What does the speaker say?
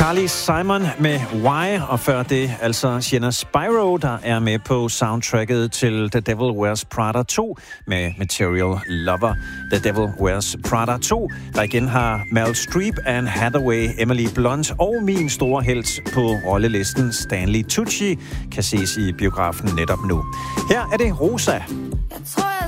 Carly Simon med Why, og før det altså Sienna Spyro, der er med på soundtracket til The Devil Wears Prada 2 med Material Lover. The Devil Wears Prada 2, der igen har Meryl Streep, Anne Hathaway, Emily Blunt og min store helt på rollelisten Stanley Tucci, kan ses i biografen netop nu. Her er det Rosa. Jeg tror, jeg